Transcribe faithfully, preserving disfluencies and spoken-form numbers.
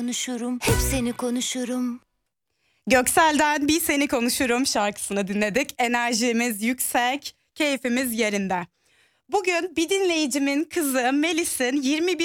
konuşurum, hep seni konuşurum. Göksel'den Bir Seni Konuşurum şarkısını dinledik. Enerjimiz yüksek, keyfimiz yerinde. Bugün bir dinleyicimin kızı Melis'in yirmi bir